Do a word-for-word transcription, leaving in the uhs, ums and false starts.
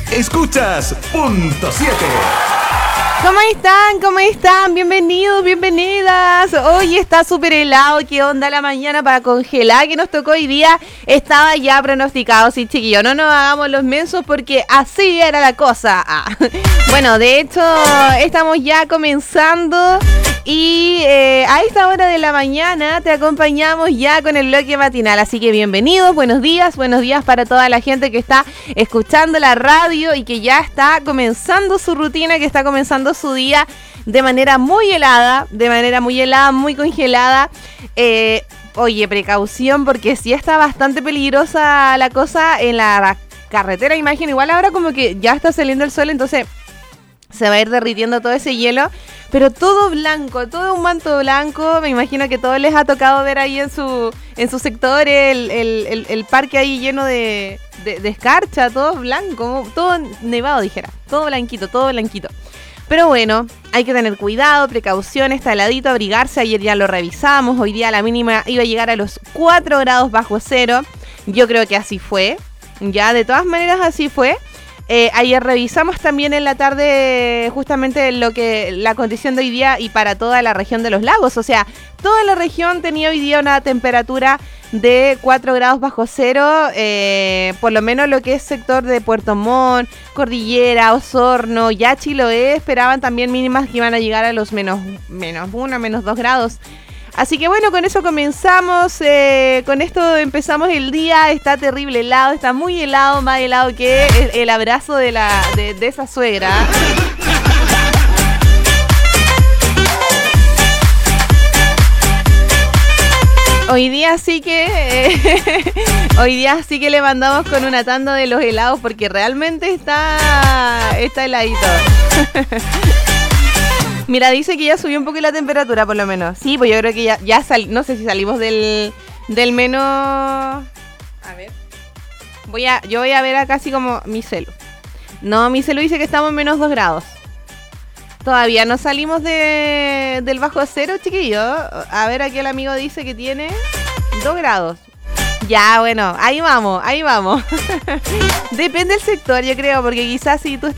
Escuchas Punto siete. ¿Cómo están? ¿Cómo están? Bienvenidos, bienvenidas. Hoy está súper helado. ¿Qué onda la mañana para congelar que nos tocó hoy día? Estaba ya pronosticado, sí, chiquillos. No nos hagamos los mensos porque así era la cosa. Ah. Bueno, de hecho, estamos ya comenzando. Y eh, a esta hora de la mañana te acompañamos ya con el bloque matinal. Así que bienvenidos, buenos días, buenos días para toda la gente que está escuchando la radio y que ya está comenzando su rutina, que está comenzando su día de manera muy helada, de manera muy helada, muy congelada. Eh, oye, precaución porque sí está bastante peligrosa la cosa en la carretera. Imagino, igual ahora como que ya está saliendo el sol, entonces se va a ir derritiendo todo ese hielo. Pero todo blanco, todo un manto blanco. Me imagino que a todos les ha tocado ver ahí en su en su sector el, el, el, el parque ahí lleno de, de, de escarcha, todo blanco, todo nevado dijera, todo blanquito, todo blanquito. Pero bueno, hay que tener cuidado, precaución, está heladito, abrigarse. Ayer ya lo revisamos, hoy día la mínima iba a llegar a los cuatro grados bajo cero. Yo creo que así fue, ya de todas maneras así fue. Eh, ayer revisamos también en la tarde justamente lo que la condición de hoy día y para toda la región de los lagos. O sea, toda la región tenía hoy día una temperatura de cuatro grados bajo cero. Eh, por lo menos lo que es sector de Puerto Montt, Cordillera, Osorno, ya Chiloé esperaban también mínimas que iban a llegar a los menos, menos uno, menos dos grados. Así que bueno, con eso comenzamos, eh, con esto empezamos el día. Está terrible helado, está muy helado, más helado que el, el abrazo de, la, de, de esa suegra. Hoy día sí que eh, hoy día sí que le mandamos con una tanda de los helados porque realmente está, está heladito. Mira, dice que ya subió un poco la temperatura, por lo menos. Sí, pues yo creo que ya, ya sal, no sé si salimos del, del menos... A ver. Voy a, yo voy a ver acá así como mi celu. No, mi celu dice que estamos en menos dos grados. Todavía no salimos de, del bajo cero, chiquillo. A ver, aquí el amigo dice que tiene dos grados. Ya, bueno, ahí vamos, ahí vamos. Depende del sector, yo creo, porque quizás si tú